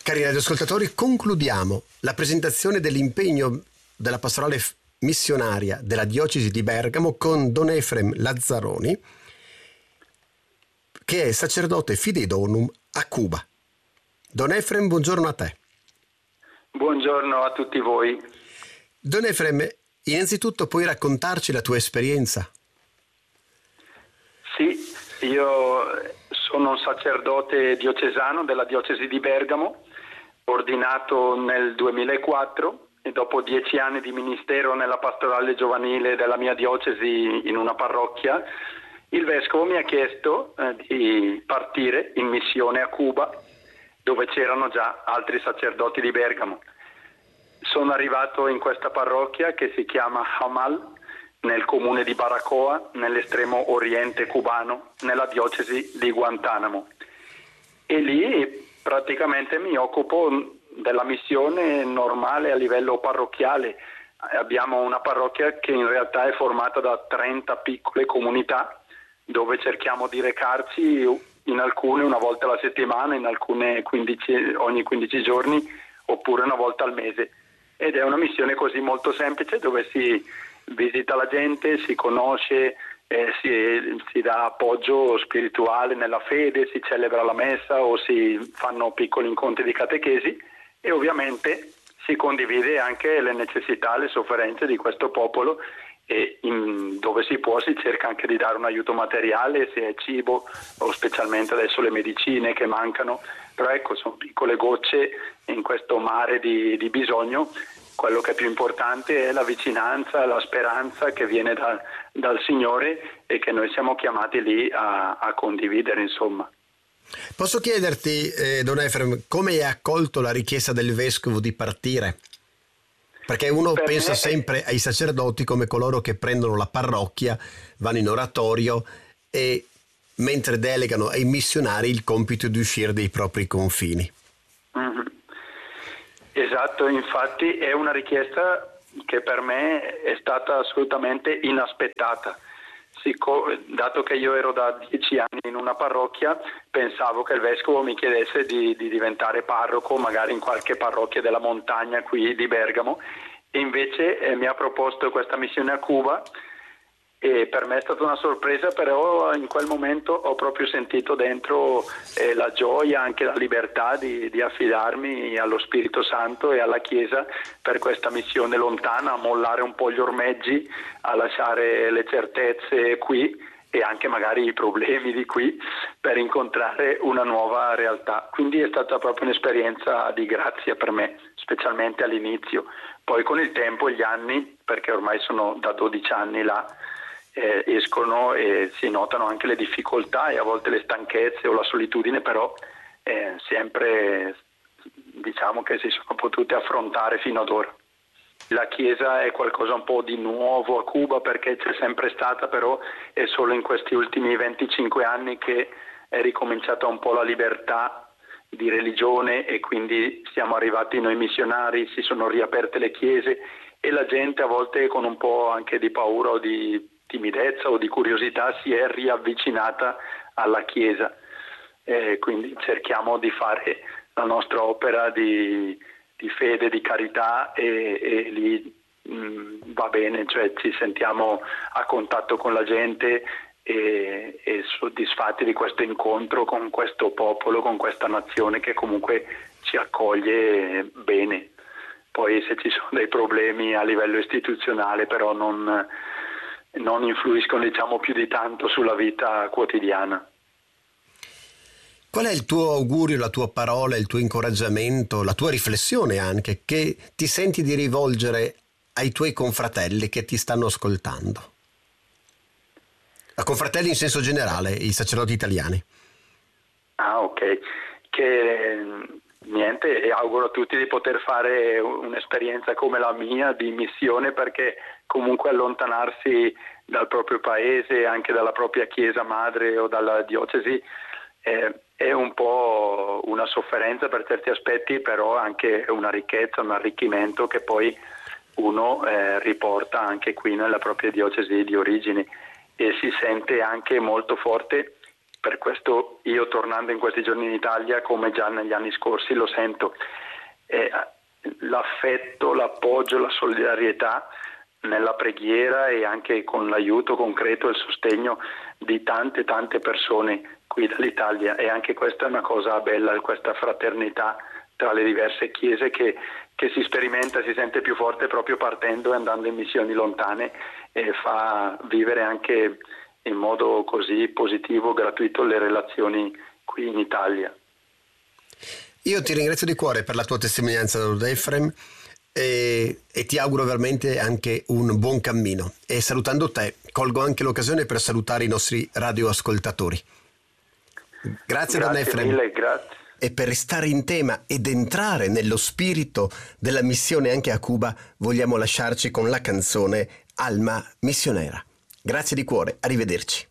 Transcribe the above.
Cari radioascoltatori, concludiamo la presentazione dell'impegno della pastorale missionaria della diocesi di Bergamo con Don Efrem Lazzaroni, che è sacerdote fidei donum a Cuba. Don Efrem, buongiorno a te. Buongiorno a tutti voi. Don Efrem, innanzitutto puoi raccontarci la tua esperienza? Sì, io sono un sacerdote diocesano della diocesi di Bergamo, ordinato nel 2004 e dopo 10 anni di ministero nella pastorale giovanile della mia diocesi in una parrocchia, il vescovo mi ha chiesto di partire in missione a Cuba, dove c'erano già altri sacerdoti di Bergamo. Sono arrivato in questa parrocchia che si chiama Hamal, nel comune di Baracoa, nell'estremo oriente cubano, nella diocesi di Guantanamo. E lì praticamente mi occupo della missione normale a livello parrocchiale. Abbiamo una parrocchia che in realtà è formata da 30 piccole comunità, dove cerchiamo di recarci in alcune una volta alla settimana, in alcune ogni 15 giorni, oppure una volta al mese. Ed è una missione così molto semplice, dove si visita la gente, si conosce, si dà appoggio spirituale nella fede, si celebra la messa o si fanno piccoli incontri di catechesi e ovviamente si condivide anche le necessità, le sofferenze di questo popolo e dove si può si cerca anche di dare un aiuto materiale, se è cibo o specialmente adesso le medicine che mancano, però ecco, sono piccole gocce in questo mare di bisogno. Quello che è più importante è la vicinanza, la speranza che viene dal Signore e che noi siamo chiamati lì a condividere, insomma. Posso chiederti, Don Efrem, come hai accolto la richiesta del vescovo di partire? Perché uno pensa sempre ai sacerdoti come coloro che prendono la parrocchia, vanno in oratorio e mentre delegano ai missionari il compito di uscire dai propri confini. Mm-hmm. Esatto, infatti è una richiesta che per me è stata assolutamente inaspettata. Dato che io ero da 10 anni in una parrocchia, pensavo che il vescovo mi chiedesse di diventare parroco, magari in qualche parrocchia della montagna qui di Bergamo, e invece mi ha proposto questa missione a Cuba e per me è stata una sorpresa, però in quel momento ho proprio sentito dentro la gioia, anche la libertà di affidarmi allo Spirito Santo e alla Chiesa per questa missione lontana, a mollare un po' gli ormeggi, a lasciare le certezze qui e anche magari i problemi di qui per incontrare una nuova realtà. Quindi è stata proprio un'esperienza di grazia per me, specialmente all'inizio. Poi con il tempo, gli anni, perché ormai sono da 12 anni là, escono e si notano anche le difficoltà e a volte le stanchezze o la solitudine, però sempre diciamo che si sono potute affrontare fino ad ora. La Chiesa è qualcosa un po' di nuovo a Cuba perché c'è sempre stata, però è solo in questi ultimi 25 anni che è ricominciata un po' la libertà di religione e quindi siamo arrivati noi missionari, si sono riaperte le chiese e la gente a volte con un po' anche di paura o di timidezza o di curiosità si è riavvicinata alla Chiesa, quindi cerchiamo di fare la nostra opera di fede, di carità e lì va bene, cioè ci sentiamo a contatto con la gente e soddisfatti di questo incontro con questo popolo, con questa nazione che comunque ci accoglie bene. Poi se ci sono dei problemi a livello istituzionale però non influiscono diciamo più di tanto sulla vita quotidiana. Qual è il tuo augurio, la tua parola, il tuo incoraggiamento, la tua riflessione anche, che ti senti di rivolgere ai tuoi confratelli che ti stanno ascoltando? A confratelli in senso generale, i sacerdoti italiani. Ah, ok. Che niente, e auguro a tutti di poter fare un'esperienza come la mia di missione, perché comunque allontanarsi dal proprio paese, anche dalla propria chiesa madre o dalla diocesi, è un po' una sofferenza per certi aspetti, però anche una ricchezza, un arricchimento che poi uno riporta anche qui nella propria diocesi di origine e si sente anche molto forte Per questo io, tornando in questi giorni in Italia, come già negli anni scorsi, lo sento. L'affetto, l'appoggio, la solidarietà nella preghiera e anche con l'aiuto concreto e il sostegno di tante persone qui dall'Italia, e anche questa è una cosa bella, questa fraternità tra le diverse chiese che si sperimenta, si sente più forte proprio partendo e andando in missioni lontane, e fa vivere anche in modo così positivo, gratuito, le relazioni qui in Italia. Io ti ringrazio di cuore per la tua testimonianza, Dr. Efrem, e ti auguro veramente anche un buon cammino. E salutando te, colgo anche l'occasione per salutare i nostri radioascoltatori. Grazie Don Efrem. Mille, grazie. E per restare in tema ed entrare nello spirito della missione anche a Cuba, vogliamo lasciarci con la canzone Alma Missionera. Grazie di cuore, arrivederci.